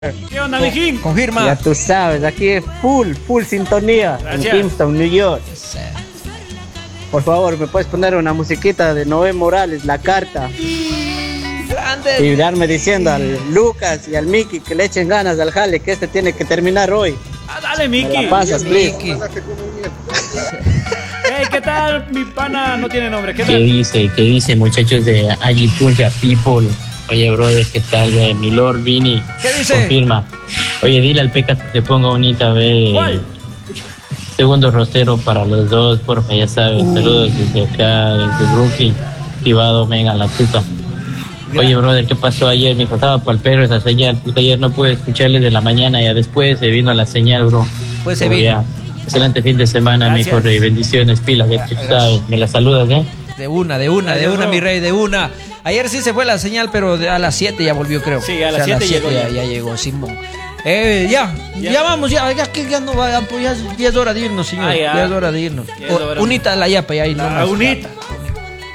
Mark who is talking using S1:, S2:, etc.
S1: ¿Qué onda, mijín?
S2: Confirma.
S3: Ya tú sabes, aquí es full sintonía.
S1: Gracias.
S3: En Kingston, New York. Por favor, ¿me puedes poner una musiquita de Noé Morales, La Carta?
S2: Grande.
S3: Y darme diciendo al Lucas y al Miki que le echen ganas al jale, que este tiene que terminar hoy.
S1: Dale,
S3: Me
S1: Miki.
S3: la pasas, please.
S2: Miki.
S1: Hey, ¿qué tal? Mi pana no tiene nombre. ¿Qué
S4: ¿Qué
S1: tal?
S4: dice? ¿Qué dice, muchachos de Agipunja People? Oye, brother, ¿qué tal? Mi Lord Vini.
S2: ¿Qué dice?
S4: Confirma. Oye, dile al Peca que te ponga bonita, ve.
S1: ¿Cuál?
S4: Segundo rostero para los dos, porfa, ya sabes. Saludos desde acá, desde Brooklyn. Activado, mega, la puta. Oye, brother, ¿qué pasó ayer? Me faltaba para el perro esa señal. Puta, ayer no pude escucharle de la mañana, ya después se vino la señal, bro.
S2: Pues se
S4: Pero
S2: vino.
S4: ya, excelente fin de semana,
S1: Gracias.
S4: mijo, y bendiciones, pila, ya tú sabes. Me la saludas, ¿eh?
S2: De una,
S1: bro.
S2: mi rey, de una. Ayer sí se fue la señal, pero a las 7 ya volvió, creo.
S1: Sí, a las 7 llegó
S2: ya,
S1: ya.
S2: ya llegó, Simón. Ya vamos, ya no va, pues ya es hora de irnos, señor.
S1: Ah, ya.
S2: Ya es hora de irnos.
S1: Ya es hora.
S2: Unita la yapa, ya ahí
S1: La
S2: nomás.
S1: unita.